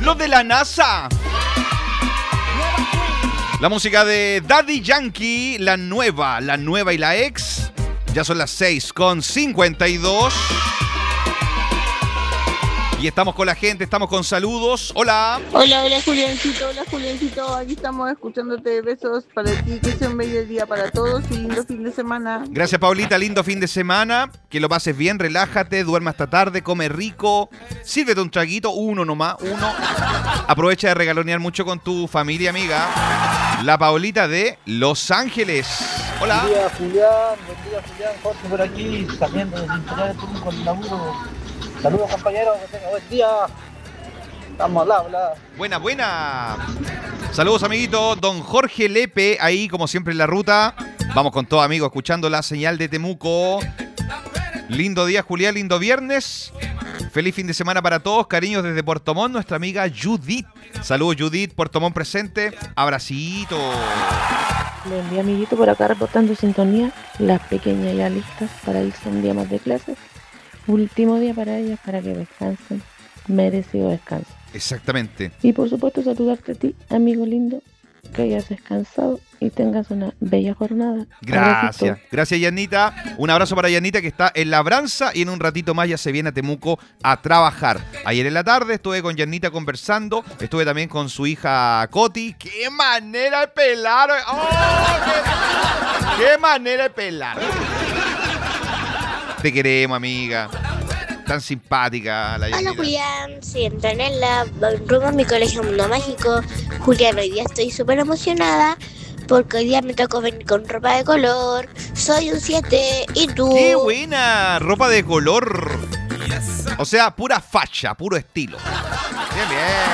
Los de la NASA. La música de Daddy Yankee, la nueva y la ex. Ya son las 6:52. Y estamos con la gente, estamos con saludos. Hola. Hola Juliancito, aquí estamos escuchándote. Besos para ti, que sea un bello día para todos y lindo fin de semana. Gracias, Paulita, lindo fin de semana. Que lo pases bien, relájate, duerma hasta tarde, come rico. Sírvete un traguito, uno nomás, uno. Aprovecha de regalonear mucho con tu familia, amiga. La Paulita de Los Ángeles. Hola. Buen día, Julián, Jorge por aquí, saliendo de Sintonía de turno con el laburo. Saludos, compañeros, que tengan buen día. Estamos al habla. Buena. Saludos, amiguitos. Don Jorge Lepe, ahí como siempre en la ruta. Vamos con todo, amigos, escuchando la señal de Temuco. Lindo día, Julián, lindo viernes. Feliz fin de semana para todos. Cariños desde Puerto Montt, nuestra amiga Judith. Saludos, Judith, Puerto Montt presente. Abracito. Buen día, amiguito, por acá reportando sintonía. Las pequeñas ya listas para irse un día más de clases. Último día para ellas, para que descansen. Merecido descanso. Exactamente. Y por supuesto saludarte a ti, amigo lindo, que hayas descansado y tengas una bella jornada. Gracias. Gracias, Yanita. Un abrazo para Yanita, que está en Labranza y en un ratito más ya se viene a Temuco a trabajar. Ayer en la tarde estuve con Yanita conversando. Estuve también con su hija Coti. ¡Qué manera de pelar! ¡Oh, qué manera de pelar! Te queremos, amiga. Tan simpática la Yanita. Hola, Julián, soy Antonella, rumbo a mi colegio Mundo Mágico. Julián, hoy día estoy súper emocionada porque hoy día me tocó venir con ropa de color. Soy un 7, ¿y tú? ¡Qué buena! Ropa de color. O sea, pura facha, puro estilo. Bien, bien.